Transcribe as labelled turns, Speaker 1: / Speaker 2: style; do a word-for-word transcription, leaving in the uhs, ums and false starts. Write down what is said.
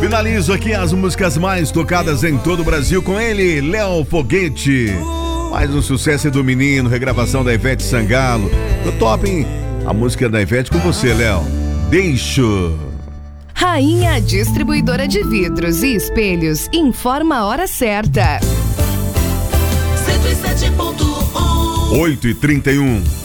Speaker 1: Finalizo aqui as músicas mais tocadas em todo o Brasil com ele, Léo Foguete. Mais um sucesso do menino, regravação da Ivete Sangalo. No top, hein? A música da Ivete com você, Léo. Deixo.
Speaker 2: Rainha Distribuidora de Vidros e Espelhos informa a hora certa.
Speaker 3: cento e sete ponto um.
Speaker 1: oito e trinta e um.